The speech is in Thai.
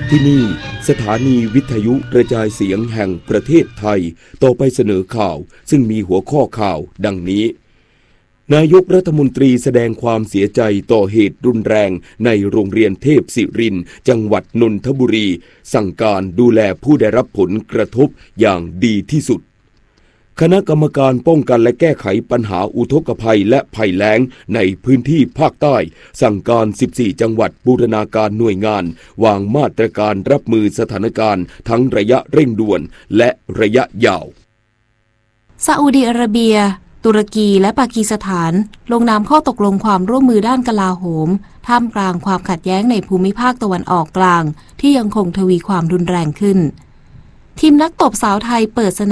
ที่นี่สถานีวิทยุกระจายเสียงแห่งประเทศไทยต่อไปเสนอข่าวซึ่งมีหัวข้อข่าวดังนี้นายกรัฐมนตรีแสดงความเสียใจต่อเหตุรุนแรงในโรงเรียนเทพศิรินทร์จังหวัดนนทบุรีสั่งการดูแลผู้ได้รับผลกระทบอย่างดีที่สุดคณะกรรมการป้องกันและแก้ไขปัญหาอุทกภัยและภัยแล้งในพื้นที่ภาคใต้สั่งการ14จังหวัดบูรณาการหน่วยงานวางมาตรการรับมือสถานการณ์ทั้งระยะเร่งด่วนและระยะยาวซาอุดิอาระเบียตุรกีและปากีสถานลงนามข้อตกลงความร่วมมือด้านกลาโหมท่ามกลางความขัดแย้งในภูมิภาคตะวันออกกลางที่ยังคงทวีความรุนแรงขึ้นทีมนักตบสาวไทยเปิดส